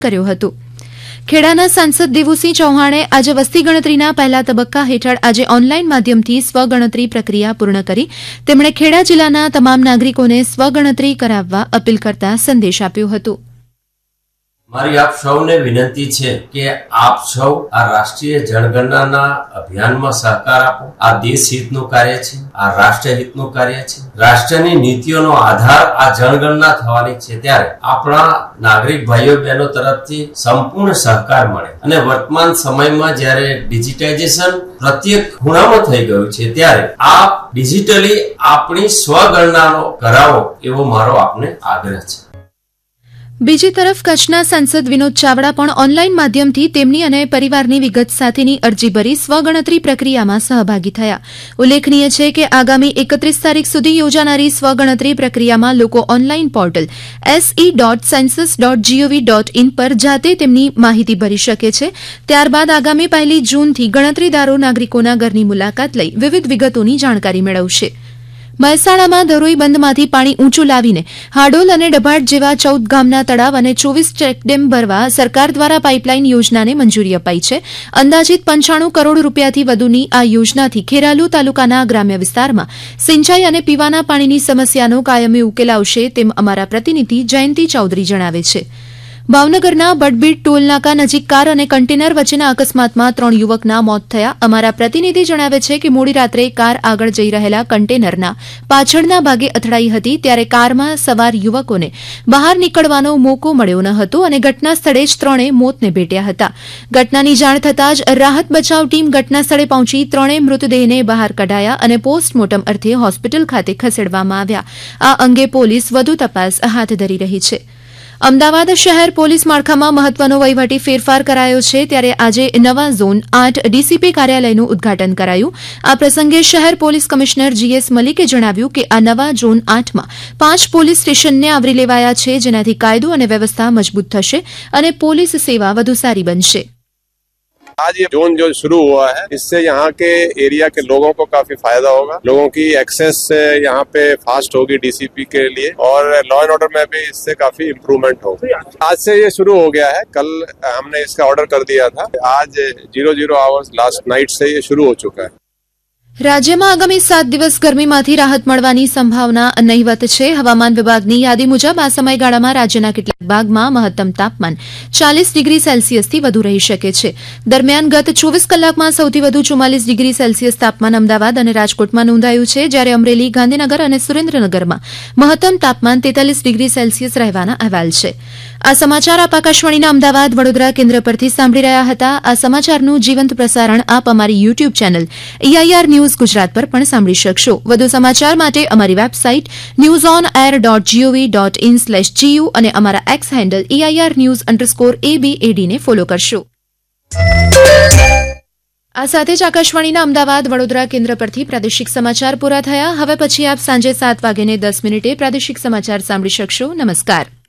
કર્યો હતો. ખેડાના સાંસદ દેવુસિંહ ચૌહાણે આજે વસ્તી ગણતરીના પહેલા તબક્કા હેઠળ આજે ઓનલાઇન માધ્યમથી સ્વગણતરી પ્રક્રિયા પૂર્ણ કરી તેમણે ખેડા જિલ્લાના તમામ નાગરિકોને સ્વગણતરી કરાવવા અપીલ કરતા સંદેશ આપ્યો હતો. મારી આપ સૌને વિનંતી છે કે આપ સૌ આ રાષ્ટ્રીય જનગણનાના અભિયાનમાં સહકાર આપો. આ દેશ હિતનું કાર્ય છે, આ રાષ્ટ્ર હિતનું કાર્ય છે. રાષ્ટ્રની નીતિઓનો આધાર આ જનગણના થવાની છે, ત્યારે આપણા નાગરિક ભાઈઓ બહેનો તરફથી સંપૂર્ણ સહકાર મળે અને વર્તમાન સમયમાં જ્યારે ડિજિટાઇઝેશન પ્રત્યેક ખૂણામાં થઈ ગયું છે, ત્યારે આપ ડિજિટલી આપણી સ્વગણનાનો કરાવો એવો મારો આપને આગ્રહ છે. બીજી તરફ કચ્છના સાંસદ વિનોદ ચાવડા પણ ઓનલાઇન માધ્યમથી તેમની અને પરિવારની વિગત સાથેની અરજી ભરી સ્વગણતરી પ્રક્રિયામાં સહભાગી થયા. ઉલ્લેખનીય છે કે આગામી 31 તારીખ સુધી યોજાનારી સ્વગણતરી પ્રક્રિયામાં લોકો ઓનલાઇન પોર્ટલ se.census.gov.in પર જાતે તેમની માહિતી ભરી શકે છે. ત્યારબાદ આગામી 1 જૂનથી ગણતરીદારો નાગરિકોના ઘરની મુલાકાત લઈ વિવિધ વિગતોની જાણકારી મેળવશે. મહેસાણામાં ધરોઈ બંધમાંથી પાણી ઊંચું લાવીને હાડોલ અને ડભાડ જેવા 14 ગામના તળાવ અને 24 ચેકડેમ ભરવા સરકાર દ્વારા પાઇપલાઇન યોજનાને મંજૂરી અપાઈ છે. અંદાજિત 95 કરોડ રૂપિયાથી વધુની આ યોજનાથી ખેરાલુ તાલુકાના ગ્રામ્ય વિસ્તારમાં સિંચાઈ અને પીવાના પાણીની સમસ્યાનો કાયમી ઉકેલ આવશે તેમ અમારા પ્રતિનિધિ જયંતિ ચૌધરી જણાવે છે. ભાવનગરના બડબીડ ટોલનાકા નજીક કાર અને કન્ટેનર વચ્ચેના અકસ્માતમાં 3 યુવકના મોત થયા. અમારા પ્રતિનિધિ જણાવે છે કે મોડી રાત્રે કાર આગળ જઈ રહેલા કન્ટેનરના પાછળના ભાગે અથડાઈ હતી, ત્યારે કારમાં સવાર યુવકોને બહાર નીકળવાનો મોકો મળ્યો ન હતો અને ઘટના સ્થળે જ 3 મોતને ભેટ્યા હતા. ઘટનાની જાણ થતાં જ રાહત બચાવ ટીમ ઘટના સ્થળે પહોંચી 3 મૃતદેહને બહાર કઢાયા અને પોસ્ટમોર્ટમ અર્થે હોસ્પિટલ ખાતે ખસેડવામાં આવ્યા. આ અંગે પોલીસ વધુ તપાસ હાથ ધરી રહી છે. અમદાવાદ શહેર પોલીસ માળખામાં મહત્વનો વહીવટી ફેરફાર કરાયો છે, ત્યારે આજે નવા ઝોન 8 ડીસીપી કાર્યાલયનું ઉદ્ઘાટન કરાયું. આ પ્રસંગે શહેર પોલીસ કમિશનર જીએસ મલિકે જણાવ્યું કે આ નવા ઝોન 8માં 5 પોલીસ સ્ટેશનને આવરી લેવાયા છે, જેનાથી કાયદો અને વ્યવસ્થા મજબૂત થશે અને પોલીસ સેવા વધુ સારી બનશે. आज ये जोन जो शुरू हुआ है, इससे यहाँ के एरिया के लोगों को काफी फायदा होगा. लोगों की एक्सेस यहाँ पे फास्ट होगी डीसीपी के लिए और लॉ एंड ऑर्डर में भी इससे काफी इम्प्रूवमेंट होगी. आज से ये शुरू हो गया है. कल हमने इसका ऑर्डर कर दिया था. आज 00 आवर्स लास्ट नाइट से ये शुरू हो चुका है. રાજ્યમાં આગામી 7 દિવસ ગરમીમાંથી રાહત મળવાની સંભાવના નહીવત છે. હવામાન વિભાગની યાદી મુજબ આ સમયગાળામાં રાજ્યના કેટલાક ભાગમાં મહત્તમ તાપમાન 40 ડિગ્રી સેલ્સિયસથી વધુ રહી શકે છે. દરમિયાન ગત 24 કલાકમાં સૌથી વધુ 44 ડિગ્રી સેલ્સિયસ તાપમાન અમદાવાદ અને રાજકોટમાં નોંધાયું છે, જ્યારે અમરેલી, ગાંધીનગર અને સુરેન્દ્રનગરમાં મહત્તમ તાપમાન 43 ડિગ્રી સેલ્સિયસ રહેવાના અહેવાલ છે. આ સમાચાર આપ આકાશવાણીના અમદાવાદ વડોદરા કેન્દ્ર પરથી સાંભળી રહ્યા હતા. આ સમાચારનું જીવંત પ્રસારણ આપ અમારી YouTube channel EIR news Gujarat પર પણ સાંભળી શકશો. વધુ સમાચાર માટે અમારી વેબસાઇટ newsonair.gov.in/gu અને અમારા એક્સ હેન્ડલ EIR_news_ABAD ને ફોલો કરશો. આ સાથે જ આકાશવાણીના અમદાવાદ વડોદરા કેન્દ્ર પરથી પ્રાદેશિક સમાચાર પૂરા થયા. હવે પછી આપ સાંજે 7:10 પ્રાદેશિક સમાચાર સાંભળી શકશો. નમસ્કાર.